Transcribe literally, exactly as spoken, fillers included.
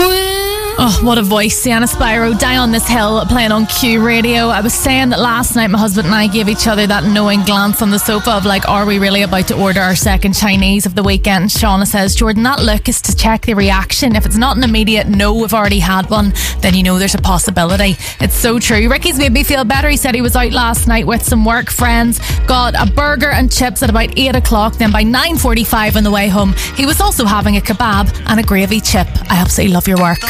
Oh, what a voice. Sienna Spyro, Die on This Hill, playing on Q Radio. I was saying that last night my husband and I gave each other that knowing glance on the sofa of like, are we really about to order our second Chinese of the weekend? Shauna says, Jordan, that look is to check the reaction. If it's not an immediate no, we've already had one, then you know there's a possibility. It's so true. Ricky's made me feel better. He said he was out last night with some work friends, got a burger and chips at about eight o'clock. Then by nine forty-five on the way home, he was also having a kebab and a gravy chip. I absolutely love your work.